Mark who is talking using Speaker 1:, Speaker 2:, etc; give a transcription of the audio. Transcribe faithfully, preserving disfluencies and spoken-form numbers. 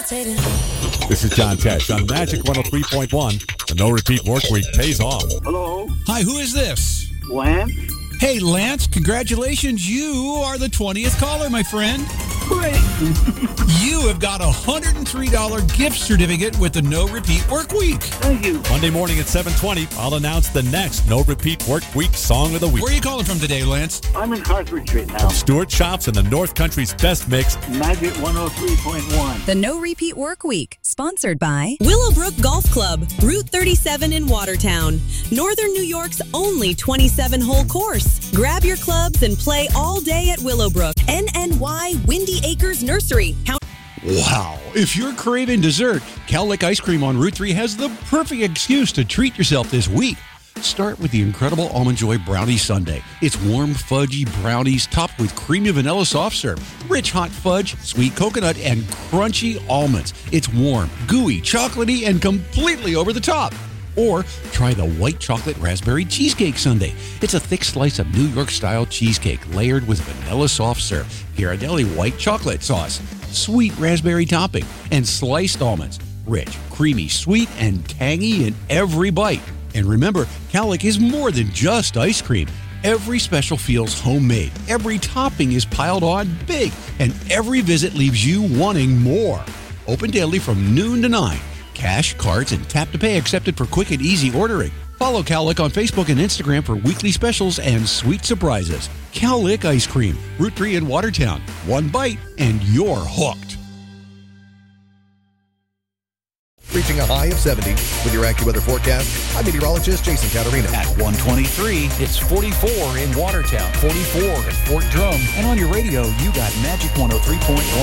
Speaker 1: levitating.
Speaker 2: This is John Tesh on Magic one oh three point one. The no-repeat work week pays off.
Speaker 3: Hello,
Speaker 4: Hi, who is this?
Speaker 3: Lance.
Speaker 4: Hey, Lance, congratulations. You are the twentieth caller, my friend.
Speaker 3: Great.
Speaker 4: You have got a one hundred three dollars gift certificate with the No Repeat Work Week.
Speaker 3: Thank you.
Speaker 2: Monday morning at seven twenty, I'll announce the next no-repeat work week song of the week.
Speaker 4: Where are you calling from today, Lance?
Speaker 3: I'm in Hartford Street now.
Speaker 2: Stuart Shops in the North Country's best mix.
Speaker 3: Magic one oh three point one.
Speaker 5: The No Repeat Work Week, sponsored by
Speaker 6: Willowbrook Golf Club, Route thirty-seven in Watertown. Northern New York's only twenty-seven hole course. Grab your clubs and play all day at Willowbrook. N N Y Windy Acres Nursery. Count-
Speaker 4: Wow. If you're craving dessert, Cal-Lick Ice Cream on Route three has the perfect excuse to treat yourself this week. Start with the incredible Almond Joy Brownie Sundae. It's warm, fudgy brownies topped with creamy vanilla soft serve, rich hot fudge, sweet coconut, and crunchy almonds. It's warm, gooey, chocolatey, and completely over the top. Or try the white chocolate raspberry cheesecake sundae. It's a thick slice of New York-style cheesecake layered with vanilla soft serve, Ghirardelli white chocolate sauce, sweet raspberry topping, and sliced almonds. Rich, creamy, sweet, and tangy in every bite. And remember, Cal-Lick is more than just ice cream. Every special feels homemade. Every topping is piled on big. And every visit leaves you wanting more. Open daily from noon to nine. Cash, cards, and tap to pay accepted for quick and easy ordering. Follow Cal-Lick on Facebook and Instagram for weekly specials and sweet surprises. Cal-Lick Ice Cream, Route three in Watertown. One bite and you're hooked.
Speaker 7: Reaching a high of seventy with your AccuWeather forecast. I'm meteorologist Jason Caterina.
Speaker 8: At one twenty-three, it's forty-four in Watertown, forty-four at Fort Drum. And on your radio, you got Magic one oh three point one.